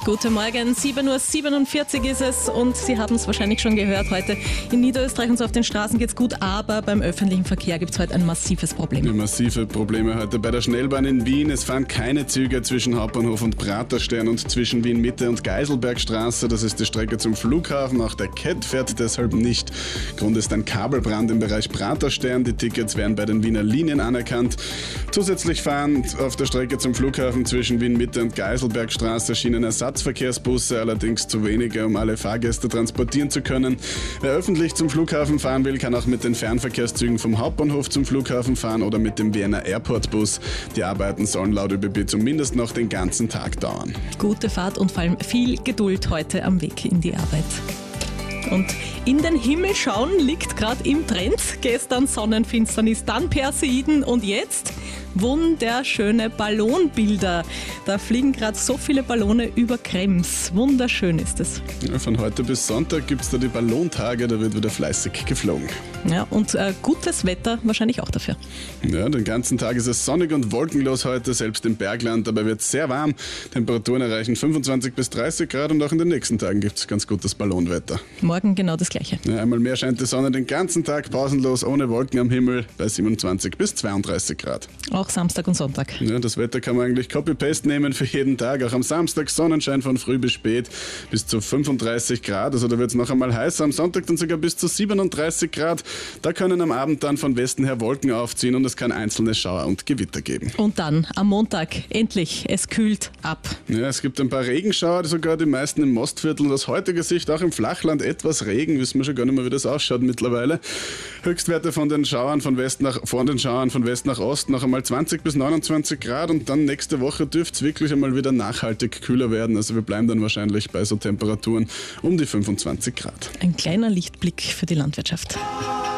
Guten Morgen, 7.47 Uhr ist es und Sie haben es wahrscheinlich schon gehört, heute in Niederösterreich und so auf den Straßen geht es gut, aber beim öffentlichen Verkehr gibt es heute ein massives Problem. Ja, massive Probleme heute bei der Schnellbahn in Wien. Es fahren keine Züge zwischen Hauptbahnhof und Praterstern und zwischen Wien Mitte und Geiselbergstraße. Das ist die Strecke zum Flughafen. Auch der KET fährt deshalb nicht. Grund ist ein Kabelbrand im Bereich Praterstern. Die Tickets werden bei den Wiener Linien anerkannt. Zusätzlich fahren auf der Strecke zum Flughafen zwischen Wien Mitte und Geiselbergstraße Schienenersatzverkehrsbusse, allerdings zu wenige, um alle Fahrgäste transportieren zu können. Wer öffentlich zum Flughafen fahren will, kann auch mit den Fernverkehrszügen vom Hauptbahnhof zum Flughafen fahren oder mit dem Vienna Airport Bus. Die Arbeiten sollen laut ÖBB zumindest noch den ganzen Tag dauern. Gute Fahrt und vor allem viel Geduld heute am Weg in die Arbeit. Und in den Himmel schauen liegt gerade im Trend. Gestern Sonnenfinsternis, dann Perseiden und jetzt wunderschöne Ballonbilder. Da fliegen gerade so viele Ballone über Krems. Wunderschön ist es. Ja, von heute bis Sonntag gibt es da die Ballontage, da wird wieder fleißig geflogen. Ja, und gutes Wetter wahrscheinlich auch dafür. Ja, den ganzen Tag ist es sonnig und wolkenlos heute, selbst im Bergland. Dabei wird es sehr warm. Temperaturen erreichen 25 bis 30 Grad und auch in den nächsten Tagen gibt es ganz gutes Ballonwetter. Morgen genau das Gleiche. Ja, einmal mehr scheint die Sonne den ganzen Tag pausenlos, ohne Wolken am Himmel, bei 27 bis 32 Grad. Auch Samstag und Sonntag. Ja, das Wetter kann man eigentlich Copy-Paste nehmen für jeden Tag. Auch am Samstag Sonnenschein von früh bis spät bis zu 35 Grad. Also da wird es noch einmal heißer. Am Sonntag dann sogar bis zu 37 Grad. Da können am Abend dann von Westen her Wolken aufziehen und es kann einzelne Schauer und Gewitter geben. Und dann am Montag endlich, es kühlt ab. Ja, es gibt ein paar Regenschauer, sogar die meisten im Mostviertel. Und aus heutiger Sicht auch im Flachland etwas Regen. Wissen wir schon gar nicht mehr, wie das ausschaut mittlerweile. Höchstwerte von den Schauern von West nach Ost noch einmal 20 bis 29 Grad und dann nächste Woche dürfte es wirklich einmal wieder nachhaltig kühler werden. Also wir bleiben dann wahrscheinlich bei so Temperaturen um die 25 Grad. Ein kleiner Lichtblick für die Landwirtschaft.